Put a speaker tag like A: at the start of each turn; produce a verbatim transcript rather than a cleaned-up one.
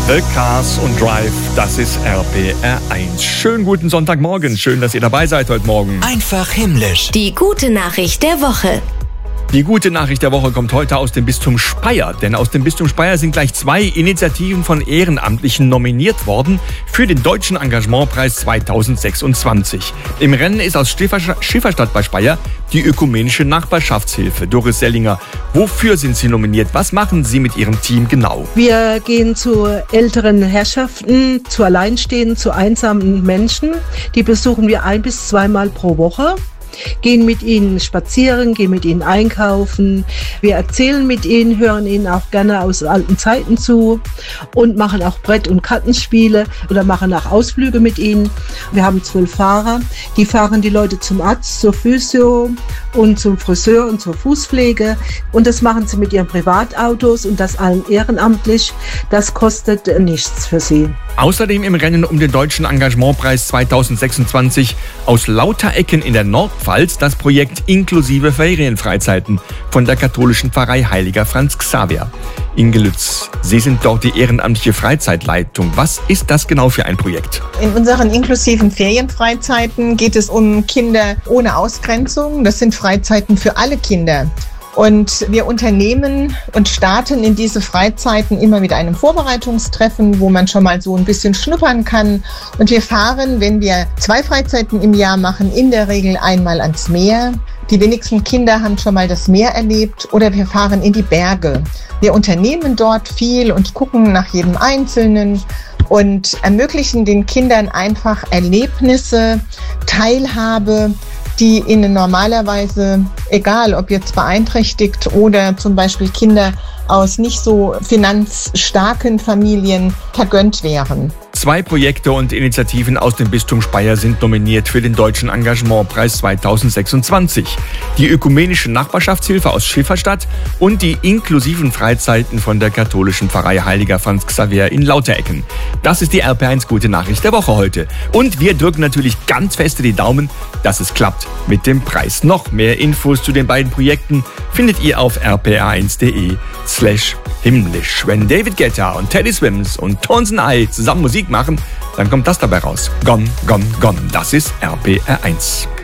A: The Cars und Drive, das ist R P R eins. Schönen guten Sonntagmorgen, schön, dass ihr dabei seid heute Morgen.
B: Einfach himmlisch.
C: Die gute Nachricht der Woche.
A: Die gute Nachricht der Woche kommt heute aus dem Bistum Speyer, denn aus dem Bistum Speyer sind gleich zwei Initiativen von Ehrenamtlichen nominiert worden für den Deutschen Engagementpreis zweitausendsechsundzwanzig. Im Rennen ist aus Schifferstadt bei Speyer die ökumenische Nachbarschaftshilfe. Doris Sellinger, wofür sind Sie nominiert? Was machen Sie mit Ihrem Team genau?
D: Wir gehen zu älteren Herrschaften, zu Alleinstehenden, zu einsamen Menschen. Die besuchen wir ein- bis zweimal pro Woche. Gehen mit ihnen spazieren, gehen mit ihnen einkaufen. Wir erzählen mit ihnen, hören ihnen auch gerne aus alten Zeiten zu und machen auch Brett- und Kartenspiele oder machen auch Ausflüge mit ihnen. Wir haben zwölf Fahrer, die fahren die Leute zum Arzt, zur Physio und zum Friseur und zur Fußpflege. Und das machen sie mit ihren Privatautos und das allen ehrenamtlich. Das kostet nichts für sie.
A: Außerdem im Rennen um den Deutschen Engagementpreis zweitausendsechsundzwanzig aus Lauterecken in der Nordpfalz das Projekt Inklusive Ferienfreizeiten von der katholischen Pfarrei Heiliger Franz Xaver. Inge Lütz, Sie sind dort die ehrenamtliche Freizeitleitung. Was ist das genau für ein Projekt?
E: In unseren inklusiven Ferienfreizeiten geht es um Kinder ohne Ausgrenzung. Das sind Freizeiten für alle Kinder. Und wir unternehmen und starten in diese Freizeiten immer mit einem Vorbereitungstreffen, wo man schon mal so ein bisschen schnuppern kann. Und wir fahren, wenn wir zwei Freizeiten im Jahr machen, in der Regel einmal ans Meer. Die wenigsten Kinder haben schon mal das Meer erlebt oder wir fahren in die Berge. Wir unternehmen dort viel und gucken nach jedem Einzelnen und ermöglichen den Kindern einfach Erlebnisse, Teilhabe, die ihnen normalerweise, egal ob jetzt beeinträchtigt oder zum Beispiel Kinder aus nicht so finanzstarken Familien, vergönnt wären.
A: Zwei Projekte und Initiativen aus dem Bistum Speyer sind nominiert für den Deutschen Engagementpreis zweitausendsechsundzwanzig. Die ökumenische Nachbarschaftshilfe aus Schifferstadt und die inklusiven Freizeiten von der katholischen Pfarrei Heiliger Franz Xaver in Lauterecken. Das ist die R P eins Gute Nachricht der Woche heute. Und wir drücken natürlich ganz feste die Daumen, dass es klappt mit dem Preis. Noch mehr Infos zu den beiden Projekten findet ihr auf r p r eins punkt d e slash himmlisch. Wenn David Guetta und Teddy Swims und Tones and I zusammen Musik machen, dann kommt das dabei raus. Gone, gone, gone. Das ist R P R eins.